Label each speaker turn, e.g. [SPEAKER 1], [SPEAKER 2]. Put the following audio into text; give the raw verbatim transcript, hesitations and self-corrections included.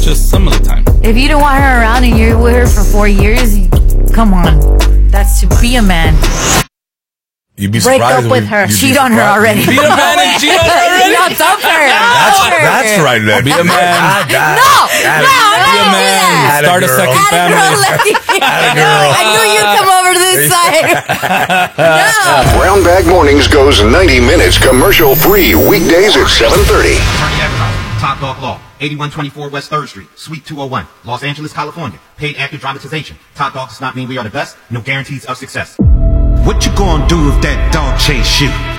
[SPEAKER 1] It's just some of the time.
[SPEAKER 2] If you don't want her around and you're with her for four years, come on. That's too much. Be a man.
[SPEAKER 3] You'd be
[SPEAKER 2] Break
[SPEAKER 3] surprised.
[SPEAKER 2] up with her. Cheat on her already.
[SPEAKER 1] Be a man and cheat on her already?
[SPEAKER 2] No, dump her.
[SPEAKER 3] That's,
[SPEAKER 2] Dump her.
[SPEAKER 3] that's right. There.
[SPEAKER 1] Be a man.
[SPEAKER 3] God, God.
[SPEAKER 2] No,
[SPEAKER 3] Atta-
[SPEAKER 2] no,
[SPEAKER 1] Be a
[SPEAKER 2] no,
[SPEAKER 1] man.
[SPEAKER 3] Atta
[SPEAKER 1] Start a
[SPEAKER 3] girl.
[SPEAKER 1] second
[SPEAKER 2] Atta
[SPEAKER 1] family.
[SPEAKER 2] girl, lefty.
[SPEAKER 3] Atta girl.
[SPEAKER 2] I knew you'd come over to this side. No.
[SPEAKER 4] Brown Bag Mornings goes ninety minutes commercial free weekdays at seven thirty.
[SPEAKER 5] Attorney advertising. Top Dog Law. eighty-one twenty-four West third Street, Suite two oh one, Los Angeles, California. Paid actor dramatization. Top Dog does not mean we are the best. No guarantees of success.
[SPEAKER 6] What you gonna do if that dog chase you?